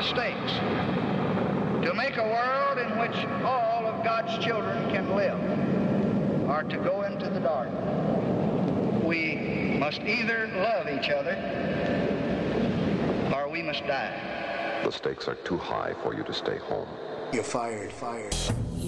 stakes to make a world in which all of God's children can live or to go into the dark. We must either love each other or we must die. The stakes are too high for you to stay home. You're fired.